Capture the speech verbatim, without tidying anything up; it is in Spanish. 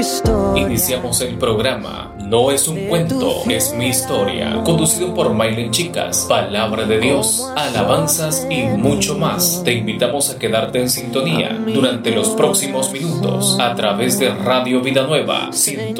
historia. Iniciamos el programa No es un cuento, es mi historia, conducido por Maylen Chicas, palabra de Dios, alabanzas y mucho más. Te invitamos a quedarte en sintonía durante los próximos minutos a través de Radio Vida Nueva,